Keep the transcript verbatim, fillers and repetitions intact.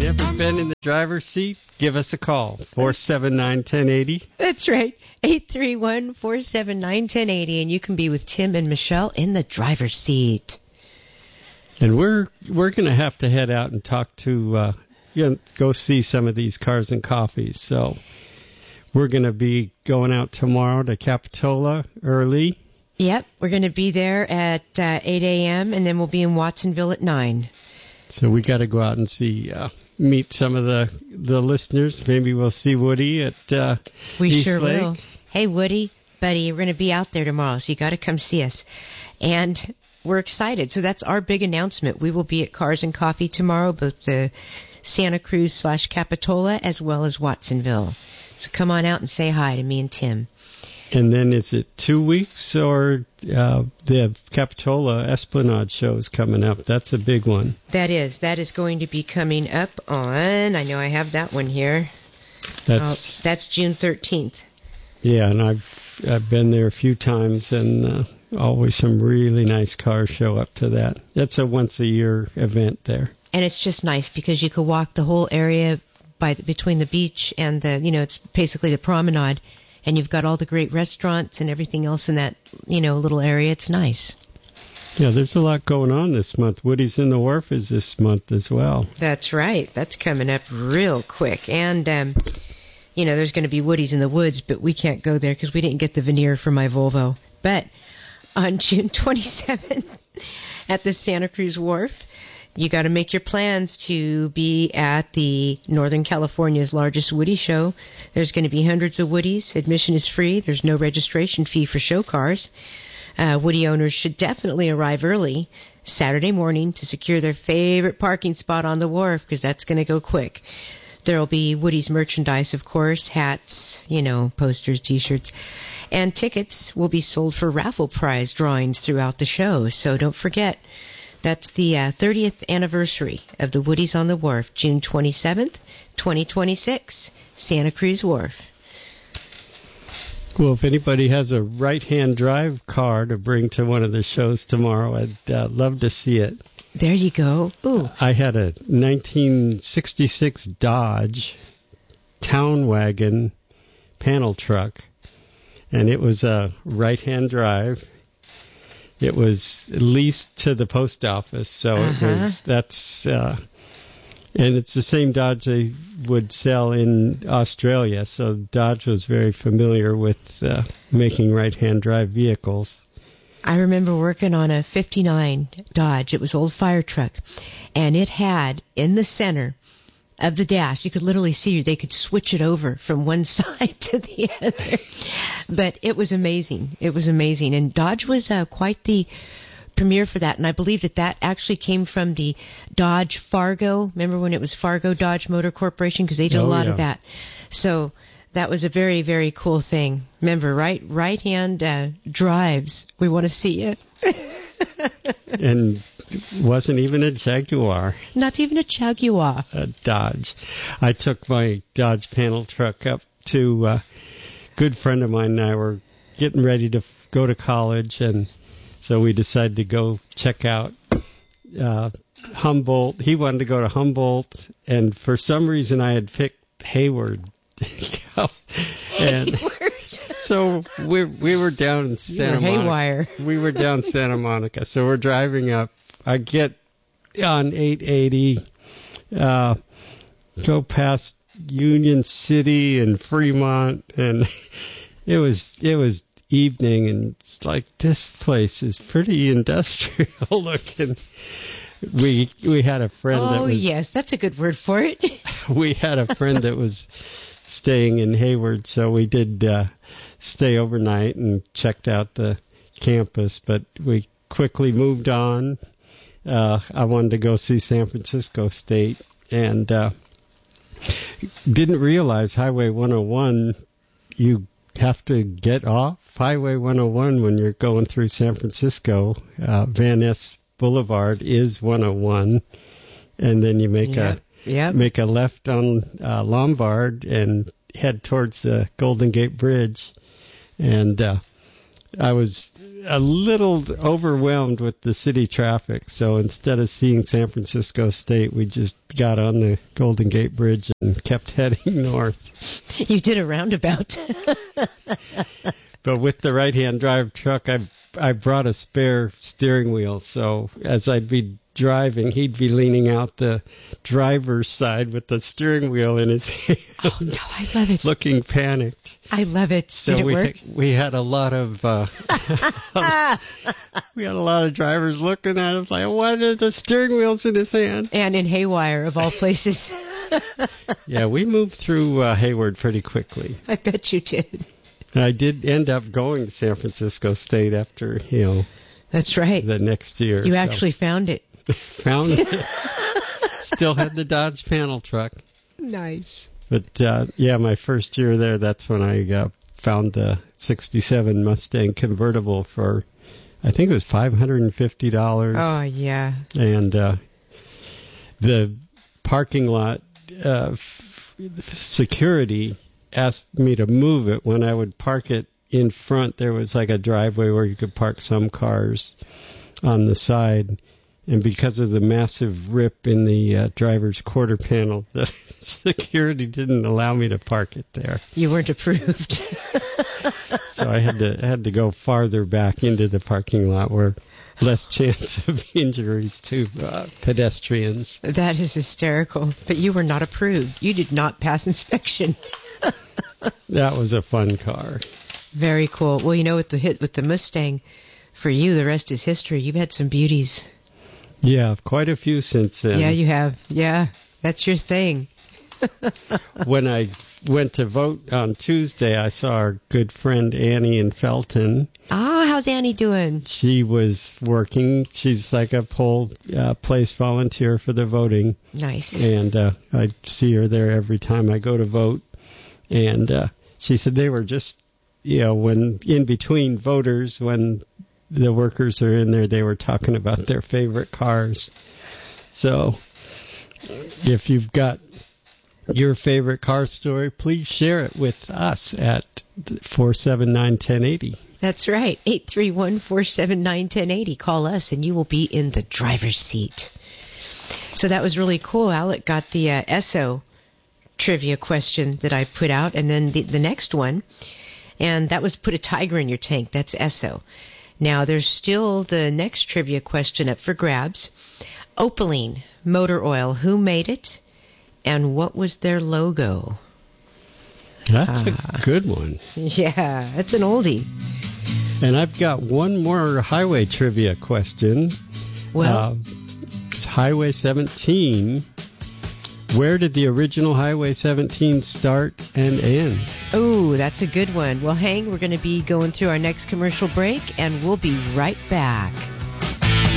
Never been in the driver's seat? Give us a call, four seven nine, one zero eight zero. That's right, eight three one, four seven nine, one zero eight zero, and you can be with Tim and Michelle in the driver's seat. And we're we're going to have to head out and talk to, uh, you know, go see some of these Cars and Coffees. So we're going to be going out tomorrow to Capitola early. Yep, we're going to be there at uh, eight a.m., and then we'll be in Watsonville at nine. So we got to go out and see, uh, meet some of the the listeners. Maybe we'll see Woody at uh, we East sure Lake. will. Hey, Woody, buddy, we're going to be out there tomorrow, so you got to come see us. And we're excited. So that's our big announcement. We will be at Cars and Coffee tomorrow, both the Santa Cruz slash Capitola as well as Watsonville. So come on out and say hi to me and Tim. And then is it two weeks or uh, the Capitola Esplanade show is coming up? That's a big one. That is. That is going to be coming up on, I know I have that one here. That's oh, that's June thirteenth. Yeah, and I've I've been there a few times, and uh, always some really nice cars show up to that. That's a once-a-year event there. And it's just nice because you can walk the whole area by between the beach and the, you know, it's basically the promenade. And you've got all the great restaurants and everything else in that, you know, little area. It's nice. Yeah, there's a lot going on this month. Woody's in the Wharf is this month as well. That's right. That's coming up real quick. And, um, you know, there's going to be Woody's in the Woods, but we can't go there because we didn't get the veneer for my Volvo. But on June twenty-seventh at the Santa Cruz Wharf, you got to make your plans to be at the Northern California's largest Woody show. There's going to be hundreds of Woodies. Admission is free. There's no registration fee for show cars. Uh, Woody owners should definitely arrive early Saturday morning to secure their favorite parking spot on the wharf because that's going to go quick. There will be Woody's merchandise, of course, hats, you know, posters, T-shirts. And tickets will be sold for raffle prize drawings throughout the show. So don't forget. That's the uh, thirtieth anniversary of the Woodies on the Wharf, June twenty-seventh, twenty twenty-six, Santa Cruz Wharf. Well, if anybody has a right-hand drive car to bring to one of the shows tomorrow, I'd uh, love to see it. There you go. Ooh. I had a nineteen sixty-six Dodge Town Wagon panel truck, and it was a right-hand drive. It was leased to the post office, so uh-huh. it was, that's, uh, and it's the same Dodge they would sell in Australia, so Dodge was very familiar with uh, making right-hand drive vehicles. I remember working on a fifty-nine Dodge. It was old fire truck, and it had in the center of the dash, you could literally see they could switch it over from one side to the other. But it was amazing. It was amazing. And Dodge was uh, quite the premier for that. And I believe that that actually came from the Dodge Fargo. Remember when it was Fargo Dodge Motor Corporation? Because they did oh, a lot yeah. of that. So that was a very, very cool thing. Remember, right, right-hand uh, drives. We want to see it. And wasn't even a Jaguar. Not even a Jaguar. A Dodge. I took my Dodge panel truck up to uh, a good friend of mine and I were getting ready to f- go to college, and so we decided to go check out uh, Humboldt. He wanted to go to Humboldt, and for some reason I had picked Hayward. And so we we were down in Santa Monica. We were down Santa Monica. So we're driving up. I get on eight eighty, uh, go past Union City and Fremont, and it was it was evening, and it's like, this place is pretty industrial looking. We we had a friend oh, that was... Oh, yes, that's a good word for it. We had a friend that was staying in Hayward, so we did uh, stay overnight and checked out the campus, but we quickly moved on. Uh, I wanted to go see San Francisco State, and uh, didn't realize Highway one oh one, you have to get off Highway one oh one when you're going through San Francisco. Uh, Van Ness Boulevard is one oh one, and then you make yep. a Yep. make a left on uh, Lombard and head towards the Golden Gate Bridge. And uh, I was a little overwhelmed with the city traffic. So instead of seeing San Francisco State, we just got on the Golden Gate Bridge and kept heading north. You did a roundabout. But with the right-hand drive truck, I I brought a spare steering wheel. So as I'd be driving, he'd be leaning out the driver's side with the steering wheel in his hand. Oh, no, I love it. Looking panicked. I love it. So Did it we work? we had a lot of uh, we had a lot of drivers looking at us like, what are the steering wheels in his hand? And in Haywire, of all places. Yeah, we moved through uh, Hayward pretty quickly. I bet you did. I did end up going to San Francisco State after, you know, That's right. the next year. You so. actually found it. Found it. Still had the Dodge panel truck. Nice. But, uh, yeah, my first year there, that's when I uh, found the sixty-seven Mustang convertible for, I think it was five hundred fifty dollars. Oh, yeah. And uh, the parking lot uh, f- security asked me to move it. When I would park it in front, there was like a driveway where you could park some cars on the side. And because of the massive rip in the uh, driver's quarter panel, the security didn't allow me to park it there. You weren't approved. So I had to had to go farther back into the parking lot where less chance of injuries to uh, pedestrians. That is hysterical. But you were not approved. You did not pass inspection. That was a fun car. Very cool. Well, you know, with the hit with the Mustang, for you, the rest is history. You've had some beauties. Yeah, quite a few since then. Yeah, you have. Yeah, that's your thing. When I went to vote on Tuesday, I saw our good friend Annie in Felton. Oh, how's Annie doing? She was working. She's like a poll uh, place volunteer for the voting. Nice. And uh, I see her there every time I go to vote. And uh, she said they were just, you know, when in between voters, when the workers are in there, they were talking about their favorite cars. So if you've got your favorite car story, please share it with us at four seven nine, one oh eight oh. That's right. eight three one, four seven nine, one oh eight oh. Call us and you will be in the driver's seat. So that was really cool. Alec got the uh, Esso trivia question that I put out, and then the, the next one, and that was put a tiger in your tank. That's Esso. Now, there's still the next trivia question up for grabs. Opaline motor oil, who made it, and what was their logo? That's Ah. a good one. Yeah, that's an oldie. And I've got one more highway trivia question. Well, Uh, it's Highway seventeen. Where did the original Highway seventeen start and end? oh, that's a good one. Well, hang, we're going to be going through our next commercial break, and we'll be right back.